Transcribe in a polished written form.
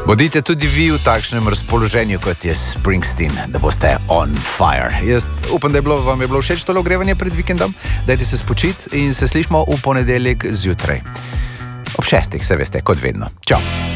Bodite tudi vi v takšnem razpoloženju, kot je Springsteen, da boste on fire. Jaz upam, da vam je bilo všeč tole ogrevanje pred vikendom. Dajte se spočiti in se slišimo v ponedeljek zjutraj. Ob 6, se veste, kot vedno. Čau!